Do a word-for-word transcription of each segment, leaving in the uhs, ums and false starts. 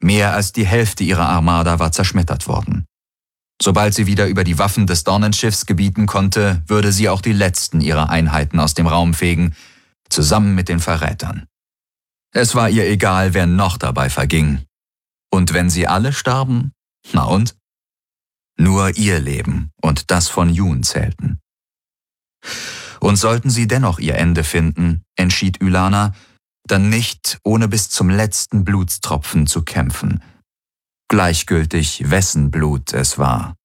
Mehr als die Hälfte ihrer Armada war zerschmettert worden. Sobald sie wieder über die Waffen des Dornenschiffs gebieten konnte, würde sie auch die letzten ihrer Einheiten aus dem Raum fegen, zusammen mit den Verrätern. Es war ihr egal, wer noch dabei verging. Und wenn sie alle starben, na und? Nur ihr Leben und das von Jun zählten. Und sollten sie dennoch ihr Ende finden, entschied Ylana, dann nicht, ohne bis zum letzten Blutstropfen zu kämpfen. Gleichgültig, wessen Blut es war.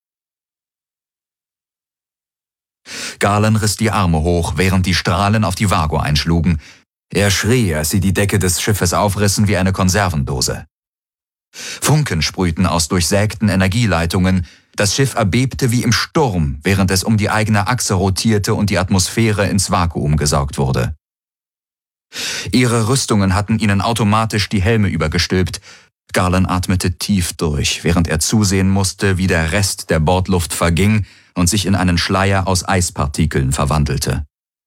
Garlan riss die Arme hoch, während die Strahlen auf die Vago einschlugen. Er schrie, als sie die Decke des Schiffes aufrissen wie eine Konservendose. Funken sprühten aus durchsägten Energieleitungen. Das Schiff erbebte wie im Sturm, während es um die eigene Achse rotierte und die Atmosphäre ins Vakuum gesaugt wurde. Ihre Rüstungen hatten ihnen automatisch die Helme übergestülpt. Garlan atmete tief durch, während er zusehen musste, wie der Rest der Bordluft verging und sich in einen Schleier aus Eispartikeln verwandelte.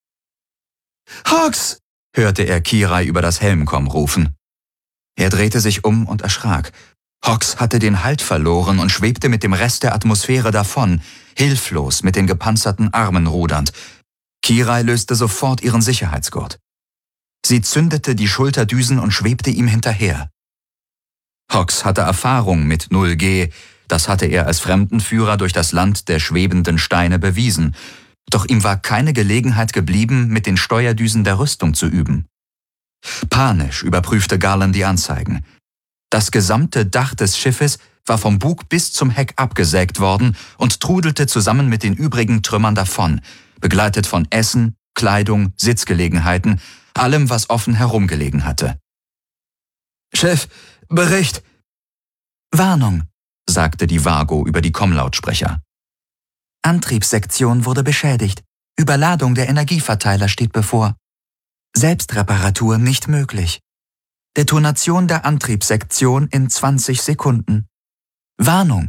»Hawks!« hörte er Kirai über das Helmkomm rufen. Er drehte sich um und erschrak. Hawks hatte den Halt verloren und schwebte mit dem Rest der Atmosphäre davon, hilflos mit den gepanzerten Armen rudernd. Kirai löste sofort ihren Sicherheitsgurt. Sie zündete die Schulterdüsen und schwebte ihm hinterher. Hawks hatte Erfahrung mit null G, das hatte er als Fremdenführer durch das Land der schwebenden Steine bewiesen, doch ihm war keine Gelegenheit geblieben, mit den Steuerdüsen der Rüstung zu üben. Panisch überprüfte Garlan die Anzeigen. Das gesamte Dach des Schiffes war vom Bug bis zum Heck abgesägt worden und trudelte zusammen mit den übrigen Trümmern davon, begleitet von Essen, Kleidung, Sitzgelegenheiten, allem, was offen herumgelegen hatte. »Chef, Bericht!« »Warnung«, sagte die Vago über die Kommlautsprecher. »Antriebssektion wurde beschädigt. Überladung der Energieverteiler steht bevor. Selbstreparatur nicht möglich. Detonation der Antriebssektion in zwanzig Sekunden. Warnung!«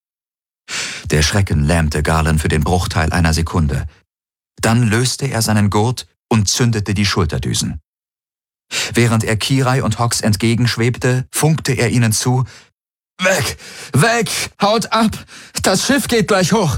Der Schrecken lähmte Garlan für den Bruchteil einer Sekunde. Dann löste er seinen Gurt und zündete die Schulterdüsen. Während er Kirai und Hawks entgegenschwebte, funkte er ihnen zu: »Weg! Weg! Haut ab! Das Schiff geht gleich hoch!«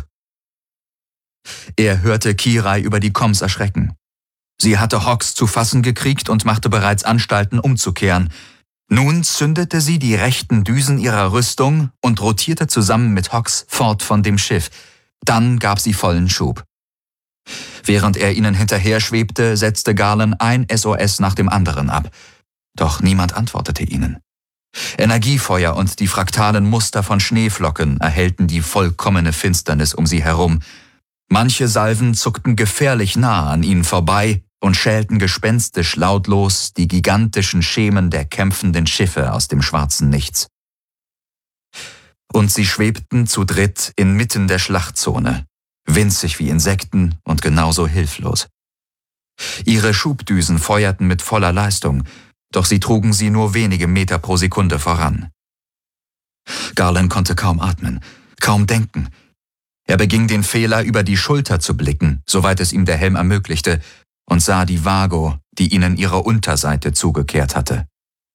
Er hörte Kirai über die Comms erschrecken. Sie hatte Hawks zu fassen gekriegt und machte bereits Anstalten umzukehren. Nun zündete sie die rechten Düsen ihrer Rüstung und rotierte zusammen mit Hawks fort von dem Schiff. Dann gab sie vollen Schub. Während er ihnen hinterher schwebte, setzte Garlan ein S O S nach dem anderen ab. Doch niemand antwortete ihnen. Energiefeuer und die fraktalen Muster von Schneeflocken erhellten die vollkommene Finsternis um sie herum. Manche Salven zuckten gefährlich nah an ihnen vorbei und schälten gespenstisch lautlos die gigantischen Schemen der kämpfenden Schiffe aus dem schwarzen Nichts. Und sie schwebten zu dritt inmitten der Schlachtzone, winzig wie Insekten und genauso hilflos. Ihre Schubdüsen feuerten mit voller Leistung, doch sie trugen sie nur wenige Meter pro Sekunde voran. Garlan konnte kaum atmen, kaum denken. Er beging den Fehler, über die Schulter zu blicken, soweit es ihm der Helm ermöglichte, und sah die Vago, die ihnen ihre Unterseite zugekehrt hatte.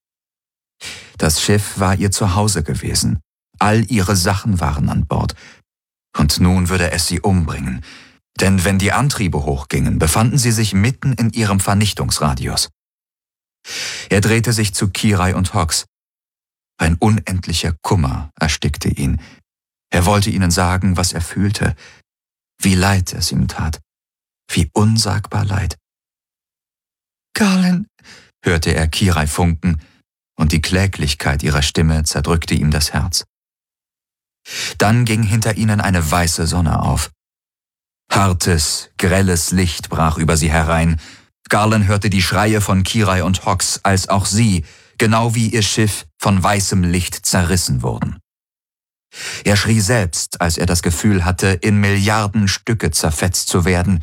Das Schiff war ihr Zuhause gewesen. All ihre Sachen waren an Bord. Und nun würde es sie umbringen. Denn wenn die Antriebe hochgingen, befanden sie sich mitten in ihrem Vernichtungsradius. Er drehte sich zu Kirai und Hawks. Ein unendlicher Kummer erstickte ihn. Er wollte ihnen sagen, was er fühlte, wie leid es ihm tat, wie unsagbar leid. »Garlan«, hörte er Kirai funken, und die Kläglichkeit ihrer Stimme zerdrückte ihm das Herz. Dann ging hinter ihnen eine weiße Sonne auf. Hartes, grelles Licht brach über sie herein. Garlan hörte die Schreie von Kirai und Hawks, als auch sie, genau wie ihr Schiff, von weißem Licht zerrissen wurden. Er schrie selbst, als er das Gefühl hatte, in Milliarden Stücke zerfetzt zu werden.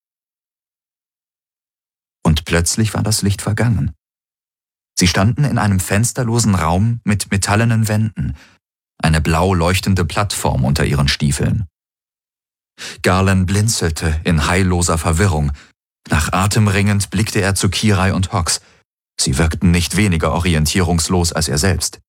Und plötzlich war das Licht vergangen. Sie standen in einem fensterlosen Raum mit metallenen Wänden, eine blau leuchtende Plattform unter ihren Stiefeln. Garlan blinzelte in heilloser Verwirrung. Nach Atem ringend blickte er zu Kirai und Hawks. Sie wirkten nicht weniger orientierungslos als er selbst.